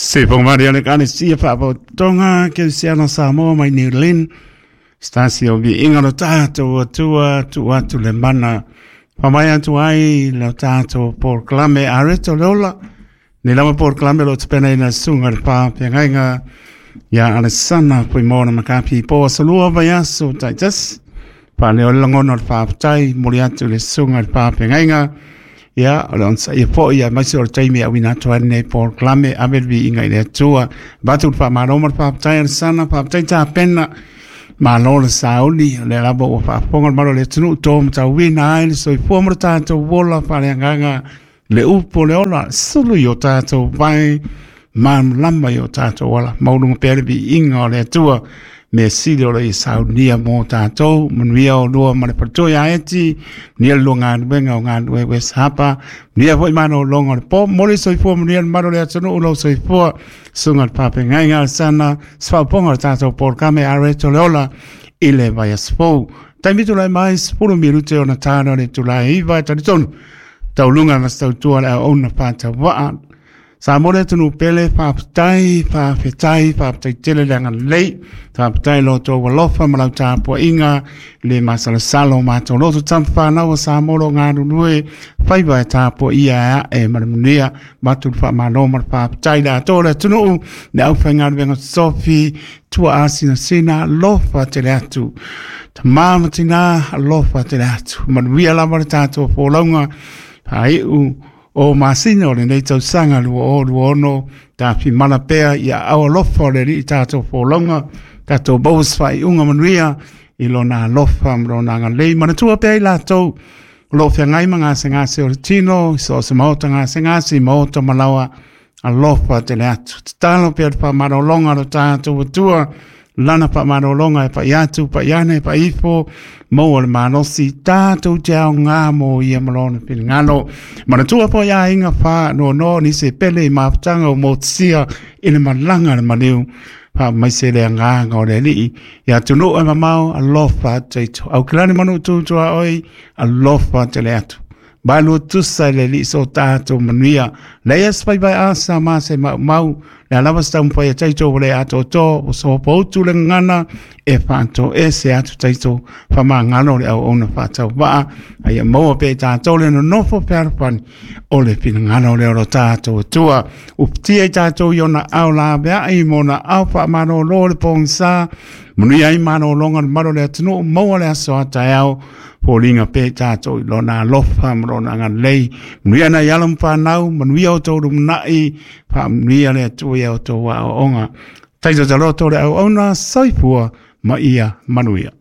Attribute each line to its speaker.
Speaker 1: Se pong Maria le kane sia fa bo tonga ke sia no Samoa mai New Zealand stasio vi ingalo tato tua tu le mana pamaya tu ai lo tato por clame areto lola ni lama por clame lo spena ina sunga pa penga ya Alessandra poi mona makapi po salua vayaso taitas pa le longon fa tai moriatu le sunga pa penga ya alon sa po ya masor taimi awina toane por clame avelvi inga ile tua batul pa maromar pa tai sana pa tai ta pena malol sauli le labo fa pongal malo le tunu tom ta wina ile so po morta to vola pa le nganga le upo le ola sulu yo ta to vai mam lamba yo ta to wala maulu perbi inga le tua me silio le saunia mo tato mnuia o lua mare patoya eti nia longa wenga nga we sapa nia voi mano longa po mole soi fo nia mano le tano ulo soi fo sunga pape nga sana sfa ponga tato por kame areto lola ile vai spo taimitu lai mais puro minute ona tano le tulai vai tanton taulunga na stautua la ona pata wa sa mole tunu pele fa tai tele langa lei fa tai lo to walofa malauta po inga le masala salo ma to lo tamfa na sa molo nga nue fai va ta po ia e marmunia matu fa malo mar fa tai da to le tunu na fanga venga sofi tu asina sina lofa tele atu tamama tina lofa tele atu marmuia la marta to po longa ai o masino le nei tau sanga luo no ta fi mana pea ia au lofa le ri tato folonga tato bous fai unga manuia ilona lofa mrona nga lei mana tua pea ila tau lofa ngai manga senga se ortino so se mauta nga senga se mauta malawa a lofa te le atu talo pea pa maro longa lo tato tua lana pa maro longa e pa iatu pa iane pa ifo mo le manosi tato jau ngā mo ia malona pili ngalo mana tua po ia inga wha no ni se pele i maftanga o motsia ina malanga le maniu pa mai se le ngā o le li ia tunu e mamau a lofa teito au kilani manu tutua oi a lofa te le atu balu tusa le li so tato manuia leia spai vai asa ma se mau le alawa stam pai teito le ato to o so poutu le ngana e fanto e se atu teito fa ma ngano le au ona fata wa ai mo pe tato le no fo perpan o le pin ngano le ro tato tua upti tato yona au la be ai mona au fa mano lo le ponsa manuia i mano longa mano le tunu mo le so atao polinga pe tato lona lofa mrona ngan lei manuia na yalam pa nau manuia o to dum nai pa manuia le tu ya to wa onga taito jalo to le ona saipua ma ia manuia